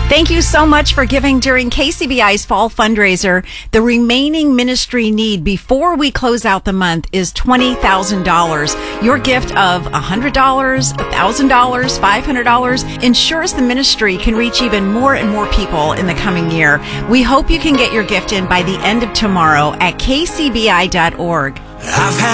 Thank you so much for giving during KCBI's fall fundraiser. The remaining ministry need before we close out the month is $20,000. Your gift of $100, $1,000, $500 ensures the ministry can reach even more and more people in the coming year. We hope you can get your gift in by the end of tomorrow at kcbi.org. I've had